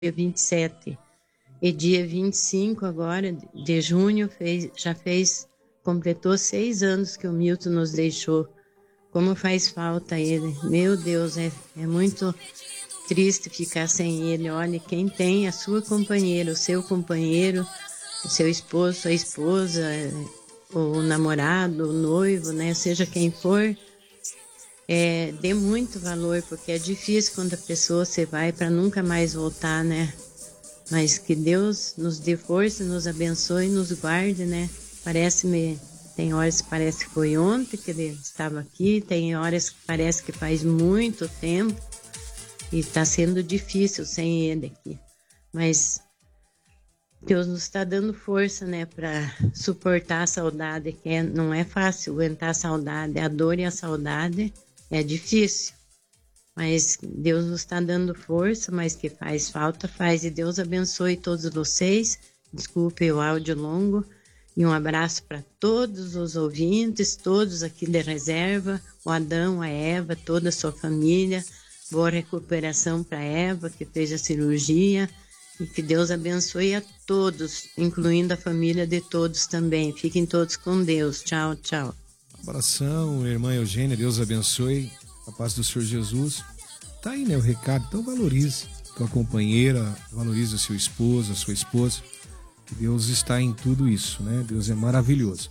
dia 27. E dia 25 agora, de junho, completou 6 anos que o Milton nos deixou. Como faz falta ele. Meu Deus, é muito triste ficar sem ele. Olha, quem tem a sua companheira, o seu companheiro, o seu esposo, a esposa, o namorado, o noivo, né? Seja quem for, dê muito valor, porque é difícil quando a pessoa se vai para nunca mais voltar, né? Mas que Deus nos dê força, nos abençoe, nos guarde, né? Tem horas que parece que foi ontem que ele estava aqui, tem horas que parece que faz muito tempo e está sendo difícil sem ele aqui. Mas Deus nos está dando força, né, para suportar a saudade, que não é fácil aguentar a saudade, a dor e a saudade é difícil. Mas Deus nos está dando força, mas que faz falta, faz. E Deus abençoe todos vocês. Desculpe o áudio longo. E um abraço para todos os ouvintes, todos aqui da reserva, o Adão, a Eva, toda a sua família. Boa recuperação para a Eva, que fez a cirurgia. E que Deus abençoe a todos, incluindo a família de todos também. Fiquem todos com Deus. Tchau, tchau. Abração, irmã Eugênia. Deus abençoe. A paz do Senhor Jesus. Tá aí, né, o recado. Então valorize tua companheira, valorize o seu esposo, a sua esposa. Que Deus está em tudo isso, né? Deus é maravilhoso.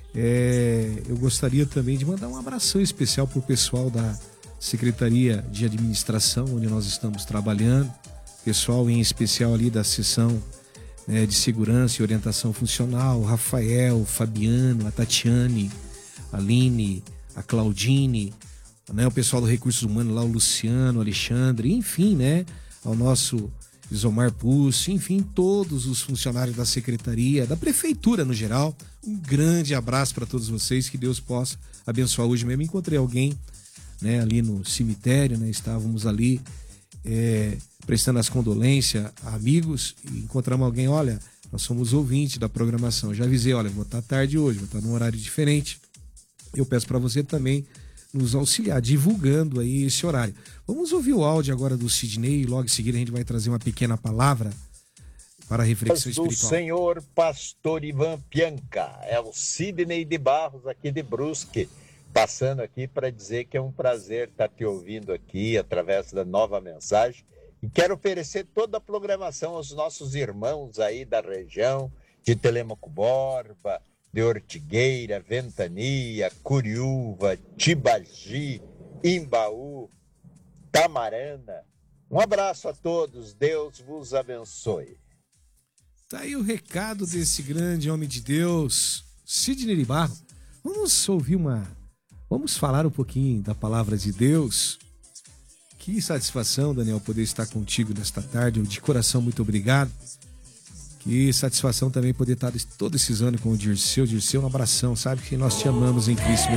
Eu gostaria também de mandar um abração especial pro pessoal da Secretaria de Administração, onde nós estamos trabalhando. Pessoal em especial ali da seção, né, de segurança e orientação funcional, o Rafael, o Fabiano, a Tatiane, a Aline, a Claudine, né, o pessoal do Recursos Humanos lá, o Luciano, o Alexandre, enfim, né, ao nosso Isomar Pucci, enfim, todos os funcionários da Secretaria, da Prefeitura no geral. Um grande abraço para todos vocês, que Deus possa abençoar. Hoje mesmo encontrei alguém, né, ali no cemitério, né, estávamos ali prestando as condolências a amigos e encontramos alguém. Olha, nós somos ouvintes da programação, já avisei, olha, vou estar tarde hoje, vou estar num horário diferente. Eu peço para você também nos auxiliar, divulgando aí esse horário. Vamos ouvir o áudio agora do Sidney e logo em seguida a gente vai trazer uma pequena palavra para a reflexão espiritual. Do Senhor, pastor Ivan Pianca, é o Sidney de Barros aqui de Brusque, passando aqui para dizer que é um prazer estar te ouvindo aqui através da Nova Mensagem e quero oferecer toda a programação aos nossos irmãos aí da região de Telêmaco Borba, de Ortigueira, Ventania, Curiúva, Tibagi, Imbaú, Tamarana. Um abraço a todos, Deus vos abençoe. Tá aí o recado desse grande homem de Deus, Sidney de Barro. Vamos falar um pouquinho da palavra de Deus. Que satisfação, Daniel, poder estar contigo nesta tarde. De coração, muito obrigado. Que satisfação também poder estar todos esses anos com o Dirceu. Dirceu, um abração, sabe que nós te amamos em Cristo, meu